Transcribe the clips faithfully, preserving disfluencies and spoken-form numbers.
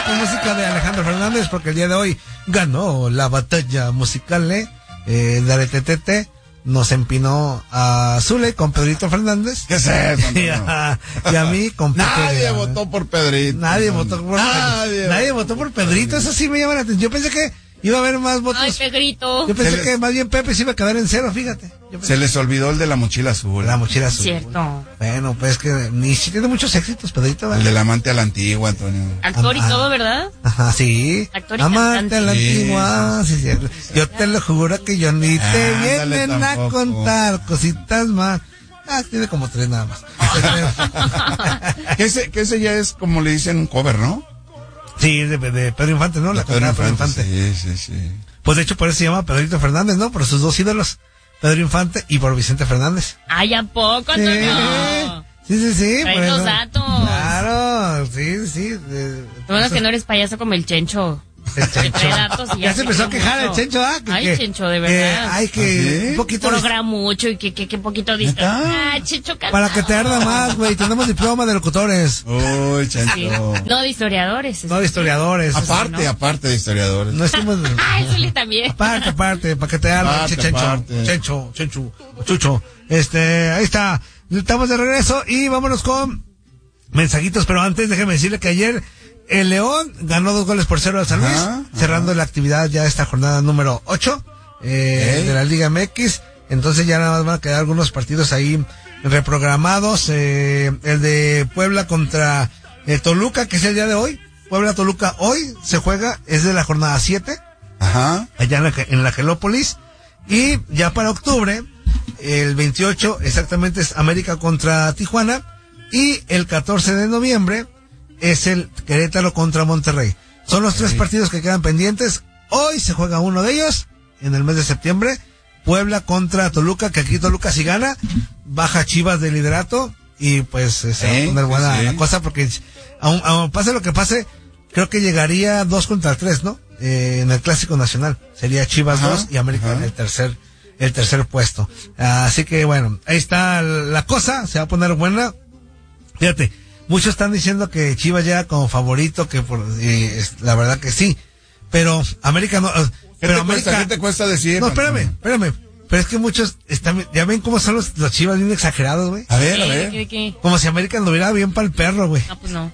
con música de Alejandro Fernández, porque el día de hoy ganó la batalla musical, ¿eh? Eh, de Aretetete nos empinó a Zule con Pedrito Fernández. ¿Qué es eso? y, a, y a mí con Pepe. Nadie votó por Pedrito. Nadie votó por Nadie, nadie votó por Pedrito. Eso sí me llama la atención. Yo pensé que iba a haber más votos. Ay, Pedrito. Yo pensé Se que les... más bien Pepe se iba a quedar en cero, fíjate. Se les olvidó el de la mochila azul. La mochila azul. Cierto. Bueno, pues que ni si tiene muchos éxitos, Pedrito. ¿Verdad? El del amante a la antigua, Antonio. Actor y ah, todo, ¿verdad? Ajá, sí. Actor y amante cantante. a la Sí, antigua. Sí, sí, sí. Yo te lo juro que yo ni te Ándale, vienen tampoco. a contar cositas más. Ah, tiene como tres nada más. que, ese, que ese ya es, como le dicen, un cover, ¿no? Sí, de, de Pedro Infante, ¿no? La Pedro cantaba Pedro Infante. Infante. Sí, sí, sí. Pues de hecho por eso se llama Pedrito Fernández, ¿no? Por sus dos ídolos, Pedro Infante y por Vicente Fernández. Ay, ¿a poco, Sí, Antonio? sí, sí, sí. Trae por los eso. datos. Claro, sí, sí. De, Lo bueno que no eres payaso como el Chencho. El Que Chencho. trae datos y Ya se empezó a quiere quejar el mucho. Chencho, ¿ah? Que, Ay, que- Chencho, de que verdad. hay que ¿Ah, sí? un poquito... Progra mucho y que, que, que poquito dice. ¿Neta? Ah, Chencho cansado. Para que te arda más, güey. Tenemos diploma de locutores. Uy, Sí. Chancho. No, de historiadores. No de historiadores. Aparte, ¿no? aparte de historiadores. No estamos... Ah, eso le también. Aparte, aparte, para que te arda, Aparte, che, Chencho, aparte. Chencho, Chencho, Chucho. Este, ahí está. Estamos de regreso y vámonos con mensajitos, pero antes déjeme decirle que ayer el León ganó dos goles por cero a San Luis, Ajá, cerrando ajá. la actividad ya esta jornada número ocho eh, Ey. de la Liga M X. Entonces ya nada más van a quedar algunos partidos ahí reprogramados. Eh, el de Puebla contra el Toluca, que es el día de hoy. Puebla-Toluca hoy se juega, es de la jornada siete, Ajá. allá en la, en la Gelópolis. Y ya para octubre, el veintiocho exactamente es América contra Tijuana. Y el catorce de noviembre es el Querétaro contra Monterrey. Son los tres partidos que quedan pendientes. Hoy se juega uno de ellos, en el mes de septiembre. Puebla contra Toluca, que aquí Toluca si gana, baja Chivas de liderato. Y pues eh, se va a Sí, poner buena sí, sí. la cosa, porque aun, aun pase lo que pase, creo que llegaría dos contra tres, ¿no? Eh, en el Clásico Nacional. Sería Chivas Ajá, dos y América ajá. en el tercer, el tercer puesto. Así que bueno, ahí está la cosa, se va a poner buena. Fíjate, muchos están diciendo que Chivas llega como favorito, que por, eh, es, la verdad que sí, pero América no, eh, ¿Qué, pero te América, cuesta, ¿Qué te cuesta decir? no, espérame, Antonio? espérame, pero es que muchos están, ya ven cómo son los, los Chivas bien exagerados, güey, A ver, a ¿Qué, ver. qué, qué? como si América anduviera bien para el perro, güey. No, pues no.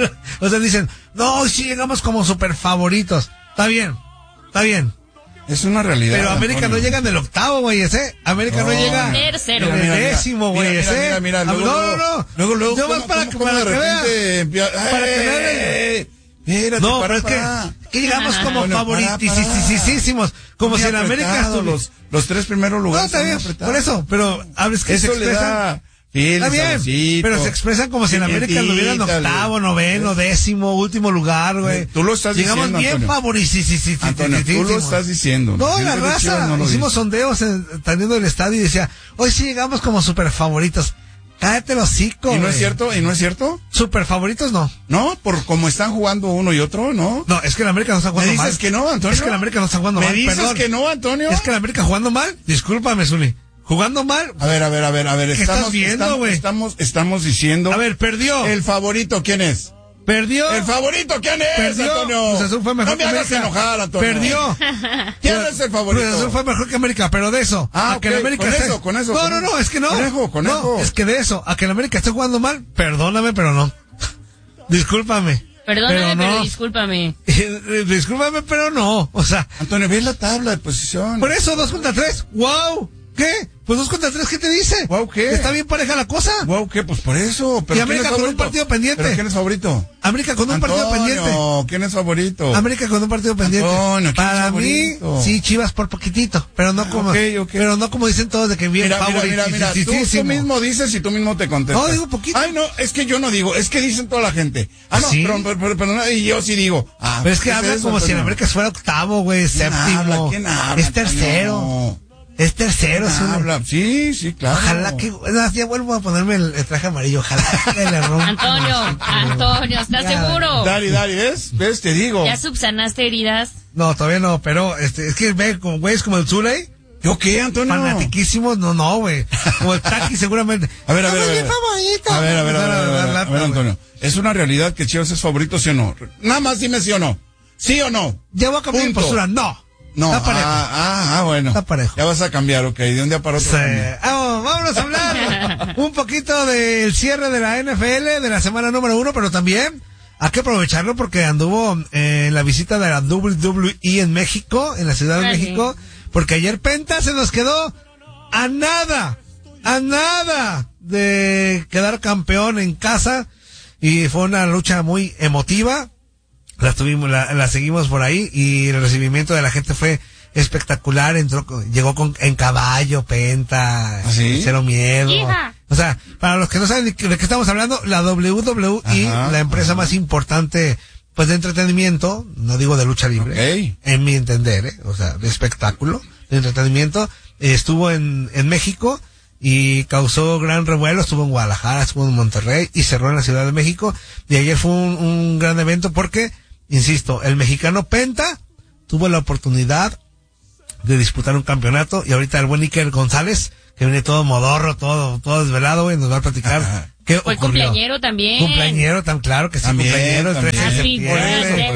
O sea, dicen, no, sí llegamos como super favoritos, está bien, está bien. Es una realidad. Pero América Antonio. no llega en el octavo, güey, ese. América no, No. llega Tercero. en Mira, el mira, mira. décimo, güey, Mira, ese. mira, mira, no, luego, no, luego, no. Luego, luego, Yo más ¿cómo- para, cómo- que- cómo para de que repente veas. empie- Para que ¡Ey! vean. Espérate, No, para, pero es que, para. que llegamos como Antonio, para, para. favoritisísimos. Como Muy si en América apretado, estuviera. los, los tres primeros No, lugares. está son bien, apretados. por eso, pero hables que se Eso le expresan. da piel, Está bien, saborcito, pero se expresan como si en América anduviera en pimientita, octavo, le- noveno, décimo, último lugar, güey. Tú lo estás Llegamos diciendo, bien Antonio. favoritisísimos. Antonio, tú lo estás diciendo. No, Yo la de Chivas raza, no lo hicimos dice. sondeos en, teniendo el estadio y decía, hoy sí llegamos como super favoritos. Cállate los hocico, ¿Y no güey. es cierto? ¿Y no es cierto? Super favoritos no. ¿No? Por cómo están jugando uno y otro, ¿no? No, es que el América no está ¿Me jugando dices mal. que no, Antonio? Es que el América no está jugando ¿Me mal, dices perdón. que no, Antonio? Es que el América jugando mal, discúlpame, Zuli. Jugando mal, A ver, a ver, a ver, a ver. ¿Qué Estamos, estás viendo, estamos, güey? estamos, estamos diciendo. a ver, perdió. ¿El favorito quién es? Perdió. ¿El favorito quién es, Perdió. Antonio? Cruz Azul fue mejor no me que hagas América. enojar, Antonio. Perdió. ¿Quién es el favorito? Cruz Azul fue mejor que América, pero de eso. Ah, a que el ok, América con esté- eso, con eso, No, con no, eso. no, es que no. Conejo, conejo. No, es que de eso. A que el América esté jugando mal, perdóname, pero no. Discúlpame. Perdóname, pero, pero, no. discúlpame. Discúlpame, pero no. O sea, Antonio, ve la tabla de posición. por eso, dos contra tres. ¡Wow! ¿Qué? Pues dos contra tres, ¿qué te dice? Guau, ¿qué? Está bien pareja la cosa. Wow, ¿qué? Pues por eso. Pero Y ¿quién América es con un favorito? partido pendiente. ¿Pero quién es favorito? América con un partido pendiente. Antonio, ¿quién es favorito? América con un partido pendiente. Antonio, ¿quién es Para mí, favorito? sí, Chivas por poquitito, pero no Ah, como, ok, ok. pero no como dicen todos de que bien Mira, mira, mira, mira, tú, tú favoritisísimo. mismo dices y tú mismo te contestas. No, digo poquito. Ay, no, es que yo no digo, es que dicen toda la gente. Ah, no, ¿Sí? pero, pero, pero, pero no, y yo sí digo. Ah, Pero es que ¿qué habla eso, como si en Antonio? América fuera octavo, güey, ¿Quién séptimo. habla? ¿Quién habla, es tercero. Antonio? Es tercero, ¿Quién Zuli. habla? Sí, sí, claro. Ojalá que, no, ya vuelvo a ponerme el, el traje amarillo, ojalá que le rompa. Antonio, Antonio, ¿estás Ya. seguro? Dari, Dari, ¿ves? ¿Ves? Te digo. ¿Ya subsanaste heridas? No, todavía no, pero este, es que ve como güeyes como el Zuley, ¿Yo qué, Antonio? Fanatiquísimos, no, no, güey. Como el Taki seguramente. A ver, a ver, a ¡No, ver. mi favorito! A ver, a ver, a ver, a ver, a ver, a ver, Lata, güey. Antonio. ¿Es una realidad que Chivas es favorito, sí o no? Nada más dime sí o no. ¿Sí o no? Ya voy a cambiar mi Punto. postura, no. No, Está parejo. ah, ah, ah, bueno. Está parejo. Ya vas a cambiar, ok, de un día para otro. Sí. cambia. Vamos, vámonos a hablar un poquito del cierre de la N F L, de la semana número uno, pero también hay que aprovecharlo porque anduvo eh, en la visita de la W W E en México, en la Ciudad de Ah, México, porque ayer Penta se nos quedó a nada, a nada de quedar campeón en casa y fue una lucha muy emotiva. La tuvimos, la, la seguimos por ahí y el recibimiento de la gente fue espectacular. Entró, llegó con, en caballo, Penta, ¿Ah, sí? cero miedo. Hija. O sea, para los que no saben de qué de qué estamos hablando, la W W E, Ajá, la empresa ajá. más importante, pues de entretenimiento, no digo de lucha libre, Ok. en mi entender, ¿eh? O sea, de espectáculo, de entretenimiento, eh, estuvo en, en México y causó gran revuelo, estuvo en Guadalajara, estuvo en Monterrey y cerró en la Ciudad de México. Y ayer fue un, un gran evento porque, insisto, el mexicano Penta tuvo la oportunidad de disputar un campeonato y ahorita el buen Iker González, que viene todo modorro, todo, todo desvelado, güey, nos va a platicar qué Fue ocurrió. cumpleañero también. Cumpleañero, tan claro que sí, También, cumpleañero, el trece de también. Happy septiembre. birthday.